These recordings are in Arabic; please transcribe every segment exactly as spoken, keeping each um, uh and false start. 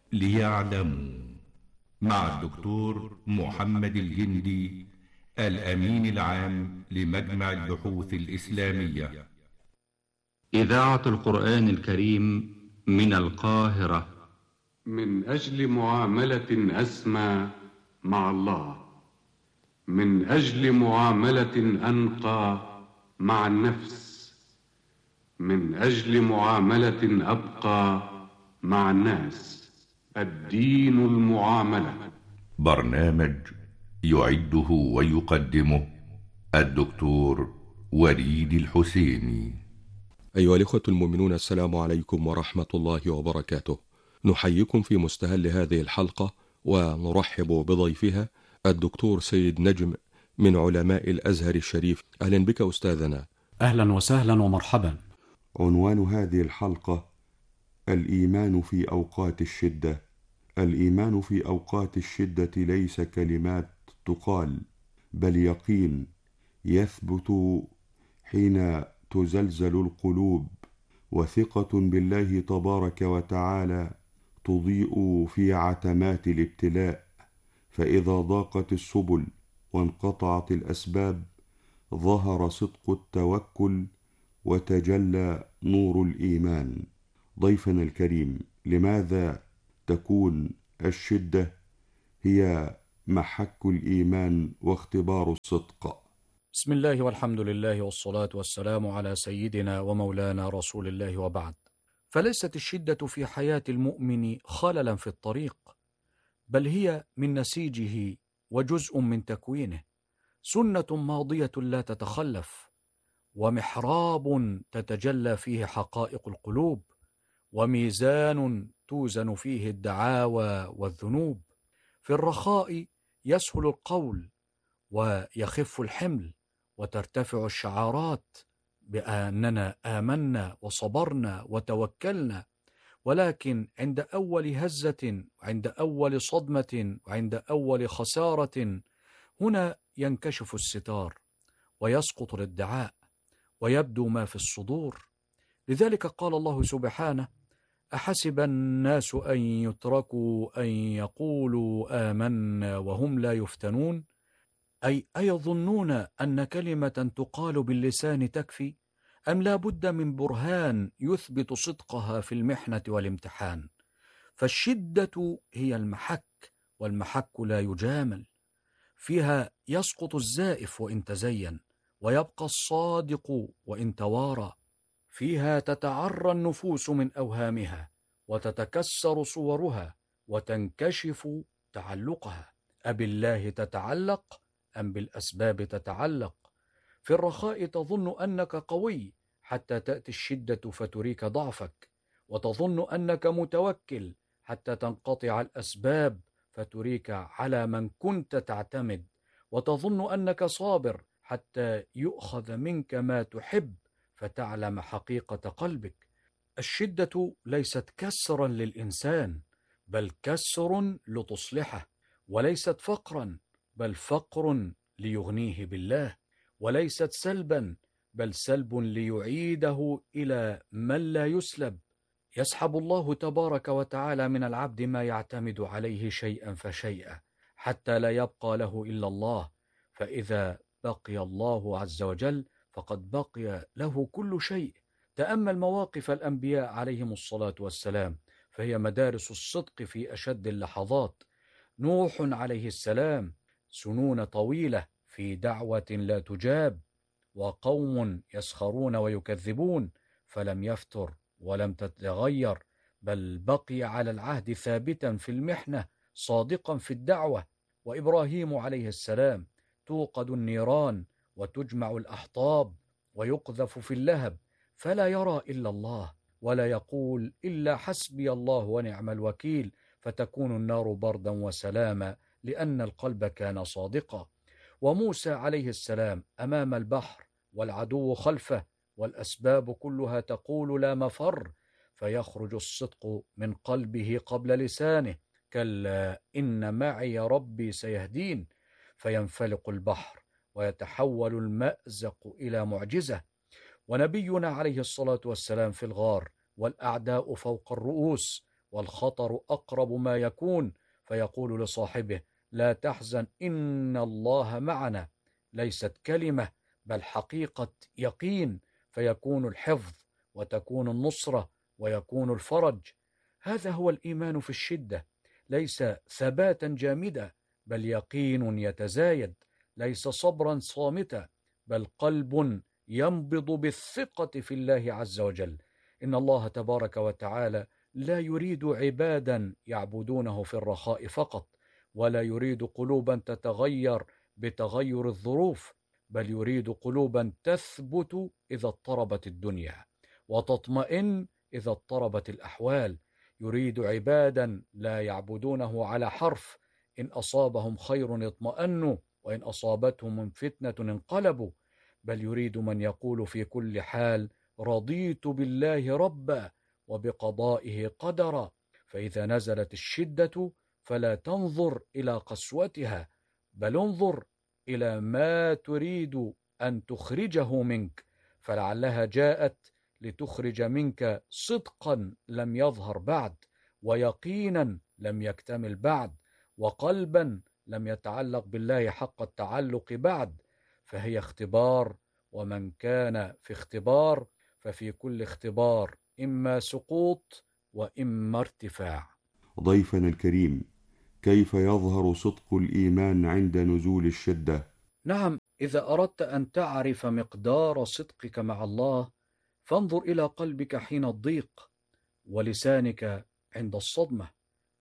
ليعلموا، مع الدكتور محمد الجندي، الأمين العام لمجمع البحوث الإسلامية. إذاعة القرآن الكريم من القاهرة. من أجل معاملة أسمى مع الله، من أجل معاملة أنقى مع النفس، من أجل معاملة أبقى مع الناس، الدين المعاملة. برنامج يعده ويقدمه الدكتور وليد الحسيني. أيها الإخوة المؤمنون، السلام عليكم ورحمة الله وبركاته. نحييكم في مستهل هذه الحلقة ونرحب بضيفها الدكتور سيد نجم من علماء الأزهر الشريف. أهلا بك أستاذنا. أهلا وسهلا ومرحبا. عنوان هذه الحلقة: الإيمان في أوقات الشدة. الإيمان في أوقات الشدة ليس كلمات تقال، بل يقين يثبت حين تزلزل القلوب، وثقة بالله تبارك وتعالى تضيء في عتمات الابتلاء، فإذا ضاقت السبل وانقطعت الأسباب ظهر صدق التوكل وتجلى نور الإيمان. ضيفنا الكريم، لماذا تكون الشدة هي محك الإيمان واختبار الصدق؟ بسم الله والحمد لله والصلاة والسلام على سيدنا ومولانا رسول الله، وبعد. فليست الشدة في حياة المؤمن خللا في الطريق، بل هي من نسيجه وجزء من تكوينه، سنة ماضية لا تتخلف، ومحراب تتجلى فيه حقائق القلوب، وميزان توزن فيه الدعاوى والذنوب. في الرخاء يسهل القول ويخف الحمل، وترتفع الشعارات بأننا آمنا وصبرنا وتوكلنا، ولكن عند أول هزة وعند أول صدمة وعند أول خسارة هنا ينكشف الستار ويسقط الادعاء ويبدو ما في الصدور. لذلك قال الله سبحانه: أحسب الناس أن يتركوا أن يقولوا آمنا وهم لا يفتنون، أي أيظنون أن كلمة تقال باللسان تكفي، أم لا بد من برهان يثبت صدقها في المحنة والامتحان؟ فالشدة هي المحك، والمحك لا يجامل، فيها يسقط الزائف وإن تزين، ويبقى الصادق وإن توارى، فيها تتعرى النفوس من أوهامها، وتتكسر صورها، وتنكشف تعلقها. أبالله تتعلق أم بالأسباب تتعلق؟ في الرخاء تظن أنك قوي حتى تأتي الشدة فتريك ضعفك، وتظن أنك متوكل حتى تنقطع الأسباب فتريك على من كنت تعتمد، وتظن أنك صابر حتى يؤخذ منك ما تحب فتعلم حقيقة قلبك. الشدة ليست كسرا للإنسان، بل كسر لتصلحه، وليست فقرا، بل فقر ليغنيه بالله، وليست سلبا، بل سلب ليعيده إلى من لا يسلب. يسحب الله تبارك وتعالى من العبد ما يعتمد عليه شيئا فشيئا، حتى لا يبقى له إلا الله، فإذا بقي الله عز وجل فقد بقي له كل شيء. تأمل مواقف الأنبياء عليهم الصلاة والسلام، فهي مدارس الصدق في أشد اللحظات. نوح عليه السلام، سنون طويلة في دعوة لا تجاب، وقوم يسخرون ويكذبون، فلم يفتر ولم تتغير، بل بقي على العهد ثابتا في المحنة، صادقا في الدعوة. وإبراهيم عليه السلام، توقد النيران وتجمع الأحطاب ويقذف في اللهب، فلا يرى إلا الله، ولا يقول إلا حسبي الله ونعم الوكيل، فتكون النار بردا وسلاما، لأن القلب كان صادقا. وموسى عليه السلام أمام البحر والعدو خلفه، والأسباب كلها تقول لا مفر، فيخرج الصدق من قلبه قبل لسانه: كلا إن معي ربي سيهدين، فينفلق البحر ويتحول المأزق إلى معجزة. ونبينا عليه الصلاة والسلام في الغار والأعداء فوق الرؤوس، والخطر أقرب ما يكون، فيقول لصاحبه: لا تحزن إن الله معنا، ليست كلمة بل حقيقة يقين، فيكون الحفظ وتكون النصرة ويكون الفرج. هذا هو الإيمان في الشدة، ليس ثباتا جامدا بل يقين يتزايد، ليس صبرا صامتا بل قلب ينبض بالثقة في الله عز وجل. إن الله تبارك وتعالى لا يريد عبادا يعبدونه في الرخاء فقط، ولا يريد قلوبا تتغير بتغير الظروف، بل يريد قلوبا تثبت إذا اضطربت الدنيا، وتطمئن إذا اضطربت الأحوال. يريد عبادا لا يعبدونه على حرف، إن أصابهم خير اطمأنوا، وإن أصابتهم فتنة انقلبوا، بل يريد من يقول في كل حال: رضيت بالله ربا وبقضائه قدرا. فإذا نزلت الشدة فلا تنظر إلى قسوتها، بل انظر إلى ما تريد أن تخرجه منك، فلعلها جاءت لتخرج منك صدقا لم يظهر بعد، ويقينا لم يكتمل بعد، وقلبا لم يتعلق بالله حق التعلق بعد. فهي اختبار، ومن كان في اختبار ففي كل اختبار إما سقوط وإما ارتفاع. ضيفنا الكريم، كيف يظهر صدق الإيمان عند نزول الشدة؟ نعم، إذا أردت أن تعرف مقدار صدقك مع الله فانظر إلى قلبك حين الضيق، ولسانك عند الصدمة،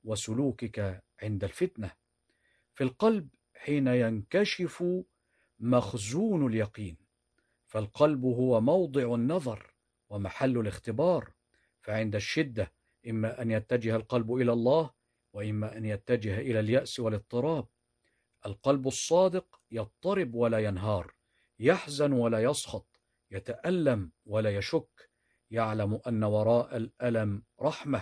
وسلوكك عند الفتنة. في القلب حين ينكشف مخزون اليقين، فالقلب هو موضع النظر ومحل الاختبار. فعند الشدة إما أن يتجه القلب إلى الله، وإما أن يتجه إلى اليأس والاضطراب. القلب الصادق يضطرب ولا ينهار، يحزن ولا يسخط، يتألم ولا يشك، يعلم أن وراء الألم رحمة،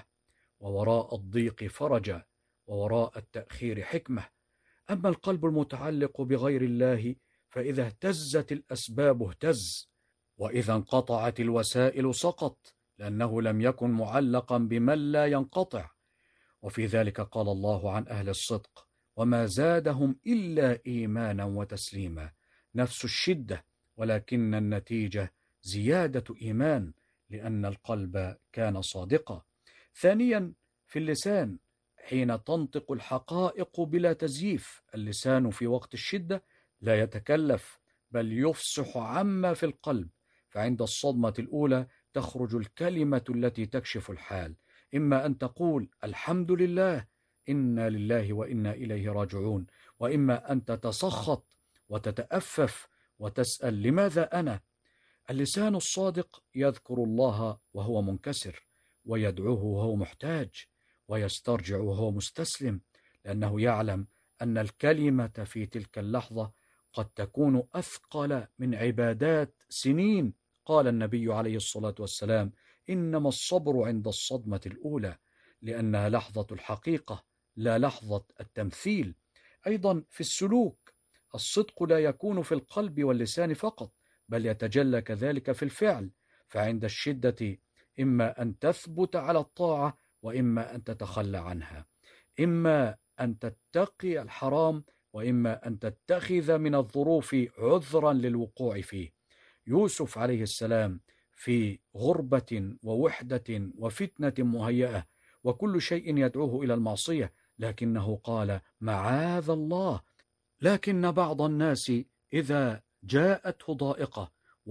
ووراء الضيق فرجا، ووراء التأخير حكمة. أما القلب المتعلق بغير الله فإذا اهتزت الأسباب اهتز، وإذا انقطعت الوسائل سقط، لأنه لم يكن معلقا بمن لا ينقطع. وفي ذلك قال الله عن أهل الصدق: وما زادهم إلا إيمانا وتسليما. نفس الشدة، ولكن النتيجة زيادة إيمان، لأن القلب كان صادقا. ثانيا، في اللسان حين تنطق الحقائق بلا تزييف. اللسان في وقت الشدة لا يتكلف بل يفصح عما في القلب، فعند الصدمة الأولى تخرج الكلمة التي تكشف الحال، إما أن تقول الحمد لله إنا لله وإنا إليه راجعون، وإما أن تتسخط وتتأفف وتسأل لماذا أنا. اللسان الصادق يذكر الله وهو منكسر، ويدعوه وهو محتاج، ويسترجع وهو مستسلم، لأنه يعلم أن الكلمة في تلك اللحظة قد تكون أثقل من عبادات سنين. قال النبي عليه الصلاة والسلام: إنما الصبر عند الصدمة الأولى، لأنها لحظة الحقيقة لا لحظة التمثيل. أيضا في السلوك، الصدق لا يكون في القلب واللسان فقط، بل يتجلى كذلك في الفعل. فعند الشدة إما أن تثبت على الطاعة، وإما أن تتخلى عنها، إما أن تتقي الحرام، وإما أن تتخذ من الظروف عذرا للوقوع فيه. يوسف عليه السلام في غربة ووحدة وفتنة مهيئة، وكل شيء يدعوه إلى المعصية، لكنه قال معاذ الله. لكن بعض الناس إذا جاءته ضائقة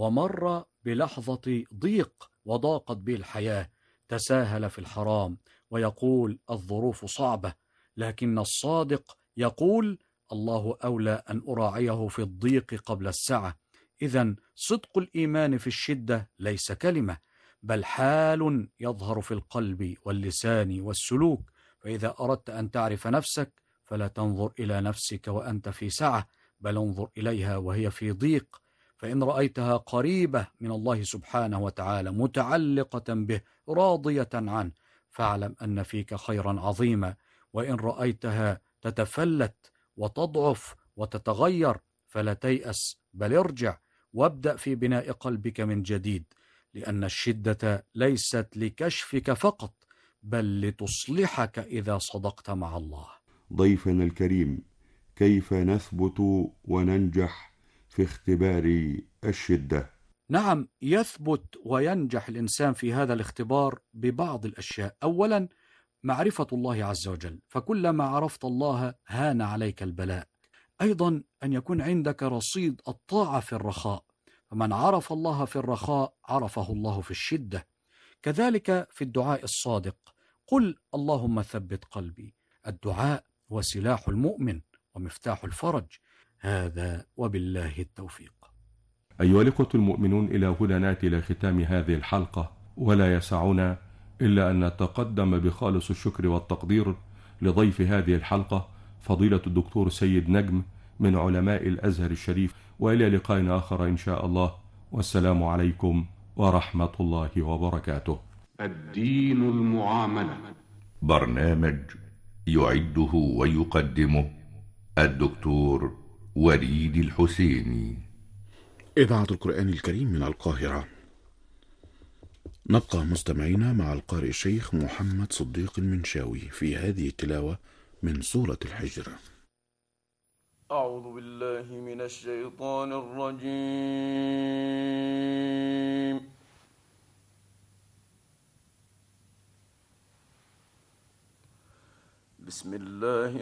ومر بلحظة ضيق وضاقت به الحياة تساهل في الحرام ويقول الظروف صعبة، لكن الصادق يقول الله أولى أن أراعيه في الضيق قبل السعة. إذن صدق الإيمان في الشدة ليس كلمة، بل حال يظهر في القلب واللسان والسلوك. فإذا أردت أن تعرف نفسك فلا تنظر إلى نفسك وأنت في سعة، بل انظر إليها وهي في ضيق. فإن رأيتها قريبة من الله سبحانه وتعالى متعلقة به راضية عنه، فاعلم أن فيك خيرا عظيما. وإن رأيتها تتفلت وتضعف وتتغير فلا تيأس، بل ارجع وابدأ في بناء قلبك من جديد، لأن الشدة ليست لكشفك فقط، بل لتصلحك إذا صدقت مع الله. ضيفنا الكريم، كيف نثبت وننجح في اختبار الشدة؟ نعم، يثبت وينجح الإنسان في هذا الاختبار ببعض الأشياء. أولا، معرفة الله عز وجل، فكلما عرفت الله هان عليك البلاء. أيضا أن يكون عندك رصيد الطاعة في الرخاء، فمن عرف الله في الرخاء عرفه الله في الشدة. كذلك في الدعاء الصادق، قل اللهم ثبت قلبي. الدعاء هو سلاح المؤمن ومفتاح الفرج. هذا وبالله التوفيق. أيها الإخوة المؤمنون، إلى هنا نأتي إلى ختام هذه الحلقة، ولا يسعنا إلا أن نتقدم بخالص الشكر والتقدير لضيف هذه الحلقة فضيلة الدكتور سيد نجم من علماء الأزهر الشريف، وإلى لقاء آخر إن شاء الله، والسلام عليكم ورحمة الله وبركاته. الدين المعاملة، برنامج يعده ويقدمه الدكتور وليد الحسيني. إذاعة القرآن الكريم من القاهرة. نبقى مستمعين مع القارئ الشيخ محمد صديق المنشاوي في هذه التلاوة من سورة الحجر. أعوذ بالله من الشيطان الرجيم. بسم الله